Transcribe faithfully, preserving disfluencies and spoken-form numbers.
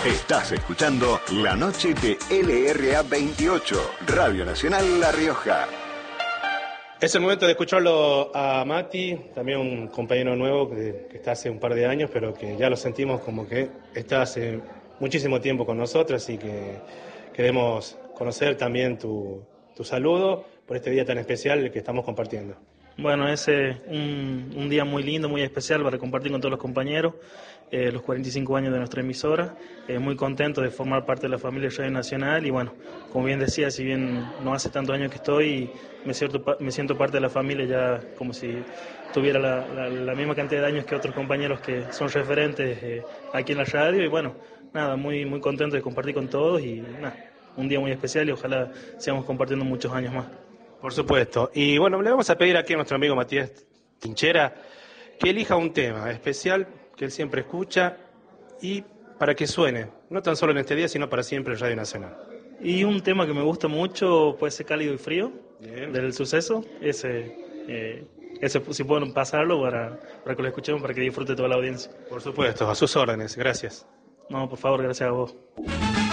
Estás escuchando La Noche de L R A veintiocho, Radio Nacional La Rioja. Es el momento de escucharlo a Mati, también un compañero nuevo que, que está hace un par de años, pero que ya lo sentimos como que está hace muchísimo tiempo con nosotros y que queremos conocer también tu, tu saludo por este día tan especial que estamos compartiendo. Bueno, es eh, un, un día muy lindo, muy especial para compartir con todos los compañeros, eh, los cuarenta y cinco años de nuestra emisora, eh, muy contento de formar parte de la familia Radio Nacional y bueno, como bien decía, si bien no hace tantos años que estoy, me siento, me siento parte de la familia ya como si tuviera la, la, la misma cantidad de años que otros compañeros que son referentes eh, aquí en la radio y bueno, nada, muy, muy contento de compartir con todos y nada, un día muy especial y ojalá sigamos compartiendo muchos años más. Por supuesto. Y bueno, le vamos a pedir aquí a nuestro amigo Matías Tinchera que elija un tema especial que él siempre escucha y para que suene, no tan solo en este día, sino para siempre en Radio Nacional. Y un tema que me gusta mucho puede ser Cálido y Frío, Bien. Del Suceso. Ese, eh, ese si pueden pasarlo para, para que lo escuchemos, para que disfrute toda la audiencia. Por supuesto, a sus órdenes. Gracias. No, por favor, gracias a vos.